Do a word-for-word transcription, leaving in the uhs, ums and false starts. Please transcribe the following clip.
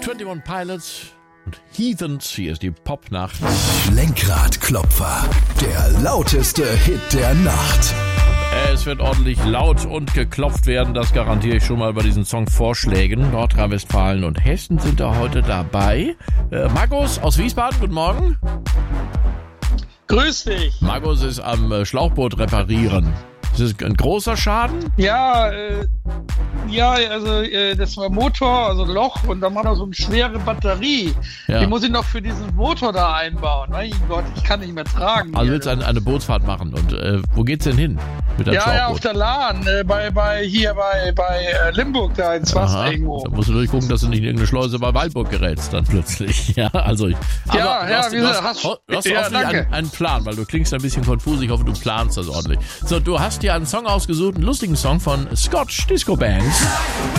einundzwanzig Pilots und Heathens. Hier ist die Popnacht. Lenkradklopfer, der lauteste Hit der Nacht. Es wird ordentlich laut und geklopft werden, das garantiere ich schon mal bei diesen Songvorschlägen. Nordrhein-Westfalen und Hessen sind da heute dabei. Äh, Markus aus Wiesbaden, guten Morgen. Grüß dich. Markus ist am äh, Schlauchboot reparieren. Ist das ein großer Schaden? Ja, äh, ja, also äh, das war Motor, also Loch und dann war da so eine schwere Batterie. Ja. Die muss ich noch für diesen Motor da einbauen. Mein Gott, ich kann nicht mehr tragen. Also willst du eine, eine Bootsfahrt machen und äh, wo geht's denn hin mit deinem ja, Schlauchboot? ja, auf der Lahn, äh, bei, bei, hier bei, bei äh, Limburg da ins Wasser Aha, irgendwo. da musst du durchgucken, dass du nicht in irgendeine Schleuse bei Waldburg gerätst dann plötzlich. Ja, also ich, aber Ja, du ja, hast, wie du gesagt, hast, hast- du hast ja, offensichtlich danke. einen, einen Plan, weil du klingst ein bisschen konfus. Ich hoffe, du planst das ordentlich. So, du hast dir einen Song ausgesucht, einen lustigen Song von Scotch Disco Bands.